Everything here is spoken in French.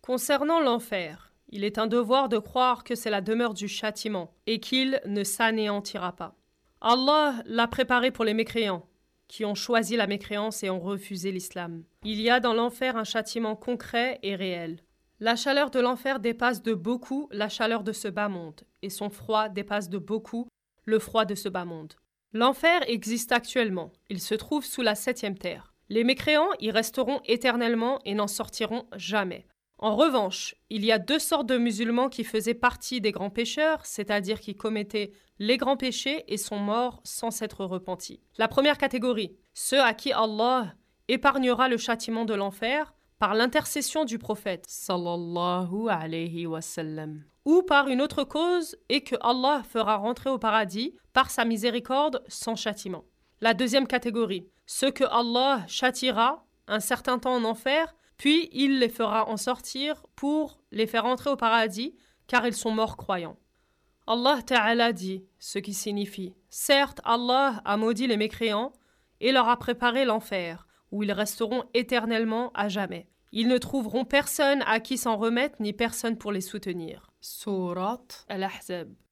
Concernant l'enfer, il est un devoir de croire que c'est la demeure du châtiment et qu'il ne s'anéantira pas. Allah l'a préparé pour les mécréants, qui ont choisi la mécréance et ont refusé l'islam. Il y a dans l'enfer un châtiment concret et réel. La chaleur de l'enfer dépasse de beaucoup la chaleur de ce bas monde, et son froid dépasse de beaucoup le froid de ce bas monde. L'enfer existe actuellement, il se trouve sous la 7e terre. Les mécréants y resteront éternellement et n'en sortiront jamais. En revanche, il y a 2 sortes de musulmans qui faisaient partie des grands pécheurs, c'est-à-dire qui commettaient les grands péchés et sont morts sans s'être repentis. La première catégorie, ceux à qui Allah épargnera le châtiment de l'enfer par l'intercession du prophète sallallahu alayhi wa sallam, ou par une autre cause et que Allah fera rentrer au paradis par sa miséricorde sans châtiment. La deuxième catégorie, ceux que Allah châtiera un certain temps en enfer, puis il les fera en sortir pour les faire entrer au paradis, car ils sont morts croyants. Allah Ta'ala dit, ce qui signifie, certes Allah a maudit les mécréants et leur a préparé l'enfer, où ils resteront éternellement à jamais. Ils ne trouveront personne à qui s'en remettre, ni personne pour les soutenir. Surat Al-Ahzab.